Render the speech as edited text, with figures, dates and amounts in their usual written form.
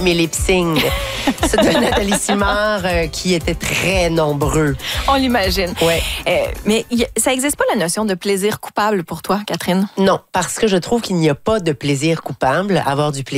mes lip-syncs. C'est de Nathalie Simard qui était très nombreux. On l'imagine. Ouais. Mais ça n'existe pas la notion de plaisir coupable pour toi, Catherine? Non, parce que je trouve qu'il n'y a pas de plaisir coupable. Avoir du plaisir